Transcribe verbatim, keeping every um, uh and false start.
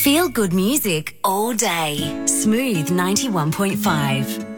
Feel good music all day. Smooth ninety-one point five.